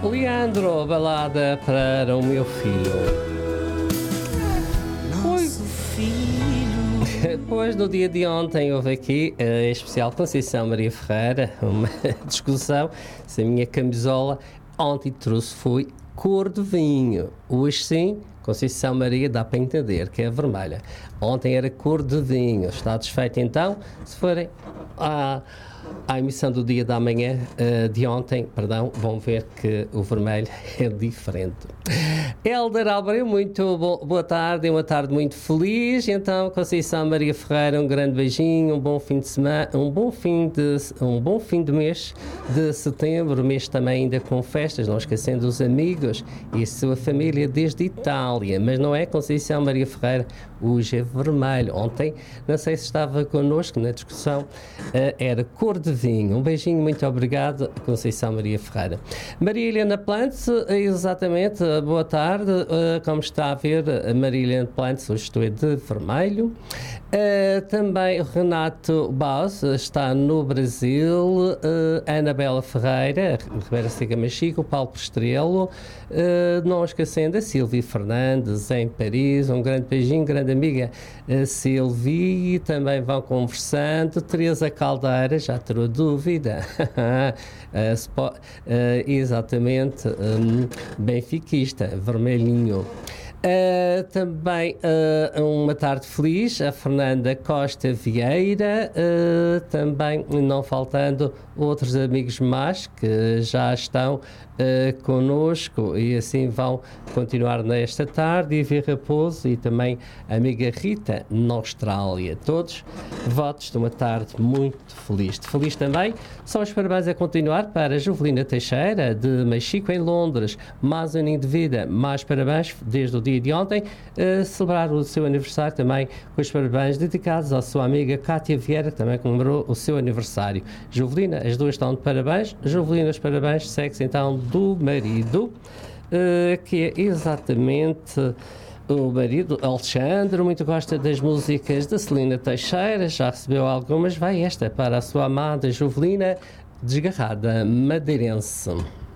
Leandro, balada para o meu filho. Nosso filho. Depois do dia de ontem houve aqui, em especial Conceição Maria Ferreira, uma discussão se a minha camisola ontem trouxe foi cor de vinho. Hoje sim, Conceição Maria dá para entender que é vermelha. Ontem era cor de vinho. Está desfeito então? Se forem à emissão do dia da manhã, de ontem, perdão, vão ver que o vermelho é diferente. Helder Albreu, muito boa tarde, uma tarde muito feliz. Então, Conceição Maria Ferreira, um grande beijinho, um bom fim de semana, um bom fim de mês de setembro, mês também ainda com festas, não esquecendo os amigos e a sua família desde Itália. Mas não é Conceição Maria Ferreira, hoje é vermelho. Ontem, não sei se estava connosco na discussão, era cor de vinho. Um beijinho, muito obrigado, Conceição Maria Ferreira. Maria Helena Plantes, exatamente, boa tarde. Como está a ver, Maria Helena Plantes, hoje estou de vermelho. Também Renato Baus está no Brasil. Anabela Ferreira, Ribeira Seca Machico, Paulo Pestrelo, não esquecendo a Silvia Fernandes em Paris. Um grande beijinho, grande amiga Silvia. Também vão conversando. Teresa Caldeira, já terou dúvida. Exatamente, benfiquista, vermelhinho. Também uma tarde feliz, a Fernanda Costa Vieira, também não faltando outros amigos mais que já estão connosco e assim vão continuar nesta tarde, e Ivy Raposo e também a amiga Rita na Austrália. Todos votos de uma tarde muito feliz. Feliz também são os parabéns a continuar para a Jovelina Teixeira de Machico em Londres, mais um aninho de vida, mais parabéns desde o dia de ontem, celebrar o seu aniversário também com os parabéns dedicados à sua amiga Cátia Vieira, que também comemorou o seu aniversário. Jovelina, as duas estão de parabéns. Jovelina, os parabéns, segue-se então do marido, que é exatamente o marido Alexandre, muito gosta das músicas da Celina Teixeira, já recebeu algumas, vai esta para a sua amada Jovelina, desgarrada madeirense.